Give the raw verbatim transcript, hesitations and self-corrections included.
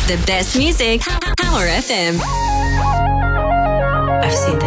The best music. Power F M. I've seen